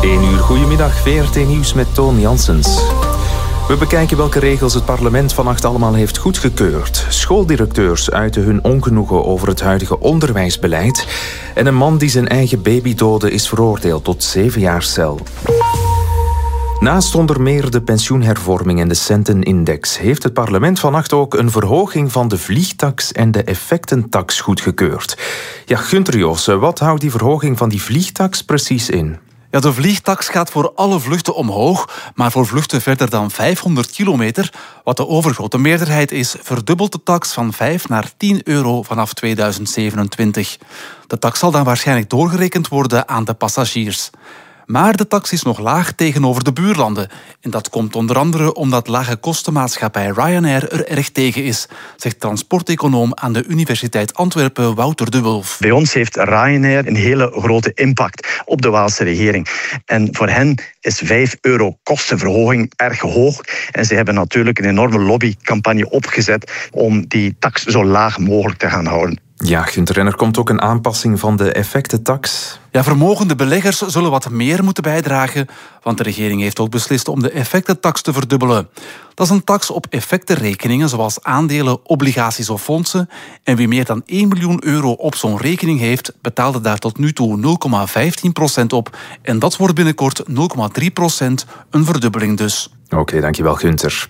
1 uur, goedemiddag, VRT Nieuws met Toon Janssens. We bekijken welke regels het parlement vannacht allemaal heeft goedgekeurd. Schooldirecteurs uiten hun ongenoegen over het huidige onderwijsbeleid. En een man die zijn eigen baby doodde is veroordeeld tot 7 jaar cel. Naast onder meer de pensioenhervorming en de centenindex heeft het parlement vannacht ook een verhoging van de vliegtax en de effectentax goedgekeurd. Ja, Gunther Joossen, wat houdt die verhoging van die vliegtax precies in? Ja, de vliegtax gaat voor alle vluchten omhoog, maar voor vluchten verder dan 500 kilometer, wat de overgrote meerderheid is, verdubbelt de tax van 5 naar 10 euro vanaf 2027. De tax zal dan waarschijnlijk doorgerekend worden aan de passagiers. Maar de tax is nog laag tegenover de buurlanden. En dat komt onder andere omdat lage kostenmaatschappij Ryanair er erg tegen is, zegt transporteconoom aan de Universiteit Antwerpen Wouter de Wulf. Bij ons heeft Ryanair een hele grote impact op de Waalse regering. En voor hen is 5 euro kostenverhoging erg hoog. En ze hebben natuurlijk een enorme lobbycampagne opgezet om die tax zo laag mogelijk te gaan houden. Ja, Gunther, en er komt ook een aanpassing van de effectentax. Ja, vermogende beleggers zullen wat meer moeten bijdragen, want de regering heeft ook beslist om de effectentax te verdubbelen. Dat is een tax op effectenrekeningen zoals aandelen, obligaties of fondsen. En wie meer dan 1 miljoen euro op zo'n rekening heeft, betaalde daar tot nu toe 0,15% op. En dat wordt binnenkort 0,3%, een verdubbeling dus. Oké, dankjewel Gunther.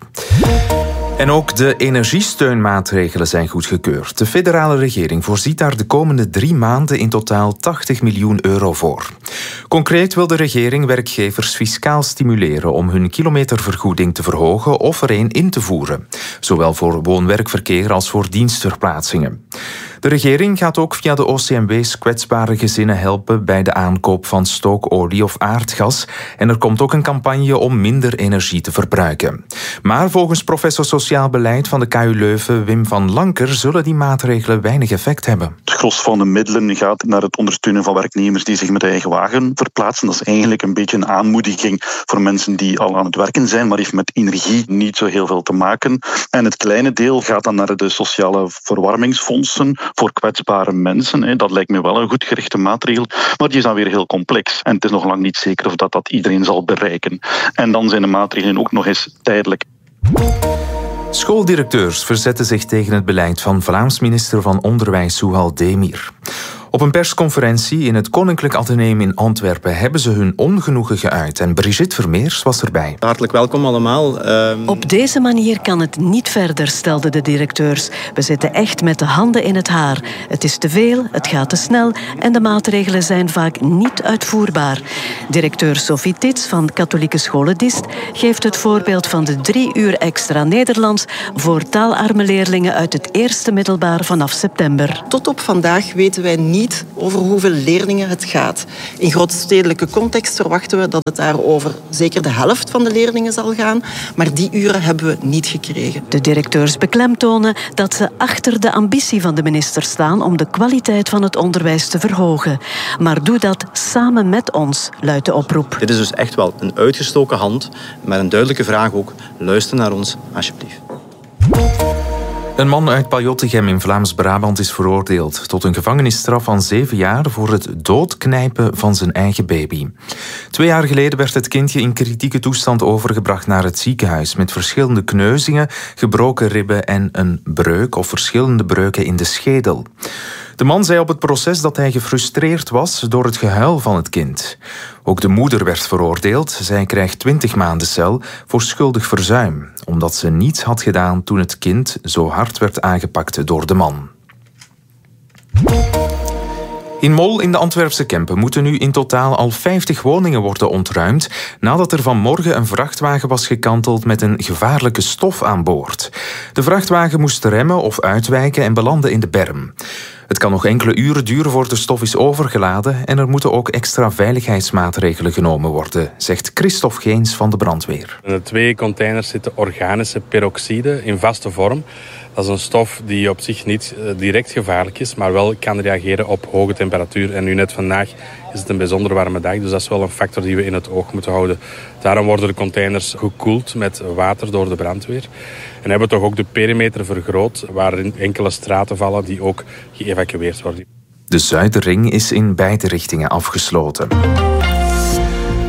En ook de energiesteunmaatregelen zijn goedgekeurd. De federale regering voorziet daar de komende 3 maanden in totaal 80 miljoen euro voor. Concreet wil de regering werkgevers fiscaal stimuleren om hun kilometervergoeding te verhogen of er een in te voeren. Zowel voor woon-werkverkeer als voor dienstverplaatsingen. De regering gaat ook via de OCMW's kwetsbare gezinnen helpen bij de aankoop van stookolie of aardgas. En er komt ook een campagne om minder energie te verbruiken. Maar volgens professor Sociaal Beleid van de KU Leuven, Wim van Lanker, zullen die maatregelen weinig effect hebben. Het gros van de middelen gaat naar het ondersteunen van werknemers die zich met eigen wagen verplaatsen. Dat is eigenlijk een beetje een aanmoediging voor mensen die al aan het werken zijn, maar heeft met energie niet zo heel veel te maken. En het kleine deel gaat dan naar de sociale verwarmingsfondsen voor kwetsbare mensen. Dat lijkt me wel een goed gerichte maatregel, maar die is dan weer heel complex. En het is nog lang niet zeker of dat iedereen zal bereiken. En dan zijn de maatregelen ook nog eens tijdelijk. Schooldirecteurs verzetten zich tegen het beleid van Vlaams minister van Onderwijs Souhal Demir. Op een persconferentie in het Koninklijk Atheneum in Antwerpen hebben ze hun ongenoegen geuit en Brigitte Vermeers was erbij. Hartelijk welkom allemaal. Op deze manier kan het niet verder, stelden de directeurs. We zitten echt met de handen in het haar. Het is te veel, het gaat te snel en de maatregelen zijn vaak niet uitvoerbaar. Directeur Sophie Tits van Katholieke Scholen Dist geeft het voorbeeld van de 3 uur extra Nederlands voor taalarme leerlingen uit het eerste middelbaar vanaf september. Tot op vandaag weten wij niet over hoeveel leerlingen het gaat. In grootstedelijke context verwachten we dat het daar over zeker de helft van de leerlingen zal gaan, maar die uren hebben we niet gekregen. De directeurs beklemtonen dat ze achter de ambitie van de minister staan om de kwaliteit van het onderwijs te verhogen. Maar doe dat samen met ons, luidt de oproep. Dit is dus echt wel een uitgestoken hand, maar een duidelijke vraag ook. Luister naar ons, alsjeblieft. Een man uit Pajottegem in Vlaams-Brabant is veroordeeld tot een gevangenisstraf van 7 jaar voor het doodknijpen van zijn eigen baby. 2 jaar geleden werd het kindje in kritieke toestand overgebracht naar het ziekenhuis met verschillende kneuzingen, gebroken ribben en een breuk of verschillende breuken in de schedel. De man zei op het proces dat hij gefrustreerd was door het gehuil van het kind. Ook de moeder werd veroordeeld. Zij krijgt 20 maanden cel voor schuldig verzuim, omdat ze niets had gedaan toen het kind zo hard werd aangepakt door de man. In Mol in de Antwerpse Kempen moeten nu in totaal al 50 woningen worden ontruimd nadat er vanmorgen een vrachtwagen was gekanteld met een gevaarlijke stof aan boord. De vrachtwagen moest remmen of uitwijken en belandde in de berm. Het kan nog enkele uren duren voor de stof is overgeladen en er moeten ook extra veiligheidsmaatregelen genomen worden, zegt Christophe Geens van de brandweer. In de 2 containers zitten organische peroxide in vaste vorm. Dat is een stof die op zich niet direct gevaarlijk is, maar wel kan reageren op hoge temperatuur. En nu net vandaag is het een bijzonder warme dag, dus dat is wel een factor die we in het oog moeten houden. Daarom worden de containers gekoeld met water door de brandweer. En hebben we toch ook de perimeter vergroot, waarin enkele straten vallen die ook geëvacueerd worden. De Zuiderring is in beide richtingen afgesloten.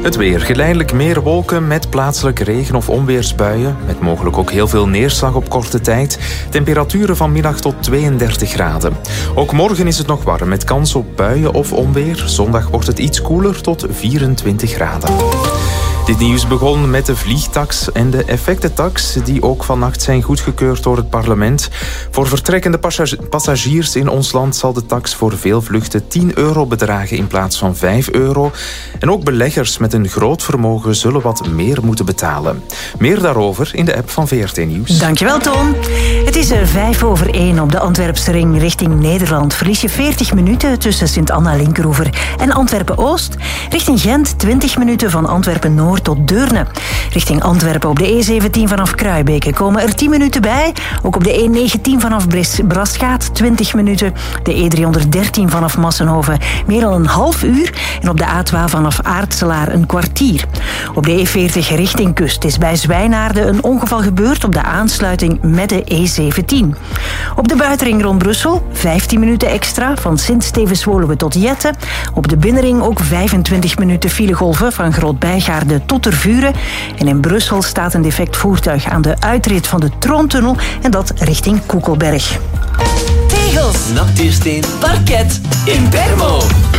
Het weer. Geleidelijk meer wolken met plaatselijk regen- of onweersbuien. Met mogelijk ook heel veel neerslag op korte tijd. Temperaturen vanmiddag tot 32 graden. Ook morgen is het nog warm met kans op buien of onweer. Zondag wordt het iets koeler tot 24 graden. Dit nieuws begon met de vliegtax en de effectentax die ook vannacht zijn goedgekeurd door het parlement. Voor vertrekkende passagiers in ons land zal de tax voor veel vluchten 10 euro bedragen in plaats van 5 euro. En ook beleggers met een groot vermogen zullen wat meer moeten betalen. Meer daarover in de app van VRT Nieuws. Dankjewel, Toon. Het is 1:05 op de Antwerpse ring richting Nederland. Verlies je 40 minuten tussen Sint-Anna-Linkeroever en Antwerpen-Oost. Richting Gent 20 minuten van Antwerpen-Noord tot Deurne. Richting Antwerpen op de E17 vanaf Kruibeke komen er 10 minuten bij. Ook op de E19 vanaf Braschaat 20 minuten. De E313 vanaf Massenhoven meer dan een half uur. En op de A12 vanaf Aartselaar een kwartier. Op de E40 richting Kust is bij Zwijnaarden een ongeval gebeurd op de aansluiting met de E17. Op de buitenring rond Brussel 15 minuten extra van Sint-Stevens-Woluwe tot Jette. Op de binnenring ook 25 minuten filegolven van Groot-Bijgaarde tot Tervuren. En in Brussel staat een defect voertuig aan de uitrit van de Troontunnel en dat richting Koekelberg. Tegels, natuursteen, parket, Impermo.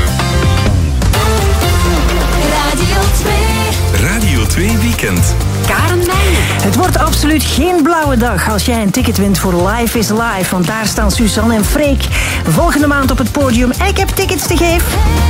Radio 2. Radio 2 Weekend. Karen Meijer. Het wordt absoluut geen blauwe dag als jij een ticket wint voor Live is Live. Want daar staan Suzanne en Freek volgende maand op het podium. En ik heb tickets te geven.